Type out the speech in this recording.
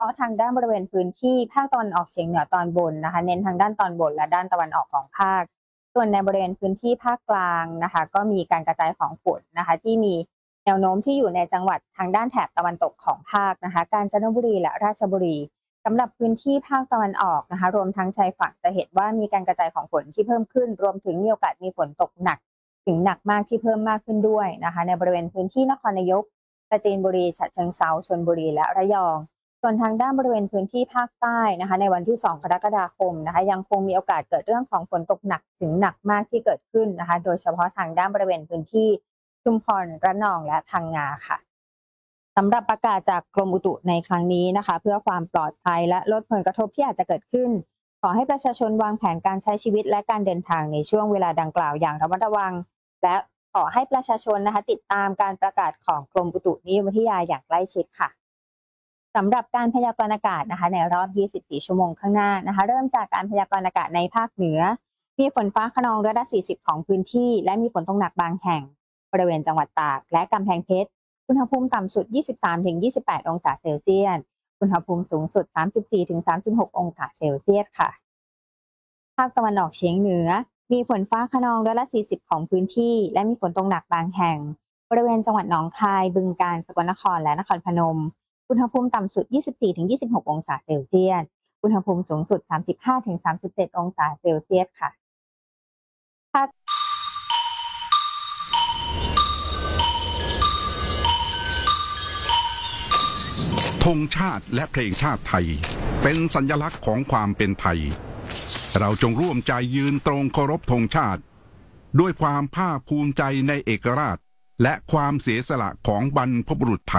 าะทางด้านบริเวณพื้นที่ภาคตะวันออกเฉียงเหนือตอนบนนะคะเน้นทางด้านตอนบนและด้านตะวันออกของภาคส่วนในบริเวณพื้นที่ภาคกลางนะคะก็มีการกระจายของฝนนะคะที่มีแนวโน้มที่อยู่ในจังหวัดทางด้านแถบตะวันตกของภาคนะคะกาญจนบุรีและราชบุรีสำหรับพื้นที่ภาคตะวันออกนะคะรวมทั้งชายฝั่งจะเห็นว่ามีการกระจายของฝนที่เพิ่มขึ้นรวมถึงมีโอกาสมีฝนตกหนักถึงหนักมากที่เพิ่มมากขึ้นด้วยนะคะในบริเวณพื้นที่นครนายกปราจีนบุรีฉะเชิงเทราชลบุรีและระยองส่วนทางด้านบริเวณพื้นที่ภาคใต้นะคะในวันที่2กรกฎาคมนะคะยังคงมีโอกาสเกิดเรื่องของฝนตกหนักถึงหนักมากที่เกิดขึ้นนะคะโดยเฉพาะทางด้านบริเวณพื้นที่ชุมพรระนองและพังงาค่ะสำหรับประกาศจากกรมอุตุในครั้งนี้นะคะเพื่อความปลอดภัยและลดผลกระทบที่อาจจะเกิดขึ้นขอให้ประชาชนวางแผนการใช้ชีวิตและการเดินทางในช่วงเวลาดังกล่าวอย่างระมัดระวังและขอให้ประชาชนนะคะติดตามการประกาศของกรมอุตุนิยมวิทยาอย่างใกล้ชิดค่ะสำหรับการพยากรณ์อากาศนะคะในรอบ 24 ชั่วโมงข้างหน้านะคะเริ่มจากการพยากรณ์อากาศในภาคเหนือมีฝนฟ้าคะนอง140ของพื้นที่และมีฝนตกหนักบางแห่งบริเวณจังหวัดตากและกำแพงเพชรอุณหภูมิต่ำสุด 23-28 องศาเซลเซียสอุณหภูมิสูงสุด 34-36 องศาเซลเซียสค่ะภาคตะวันออกเฉียงเหนือมีฝนฟ้าคะนอง140ของพื้นที่และมีฝนตกหนักบางแห่งบริเวณจังหวัดหนองคายบึงกาฬสกลนครและนครพนมอุณหภูมิต่ำสุด 24-26 องศาเซลเซียสอุณหภูมิสูงสุด 35-37 องศาเซลเซียสค่ะภาคธงชาติและเพลงชาติไทยเป็นสัญลักษณ์ของความเป็นไทยเราจงร่วมใจยืนตรงเคารพธงชาติด้วยความภาคภูมิใจในเอกราชและความเสียสละของบรรพบุรุษไทย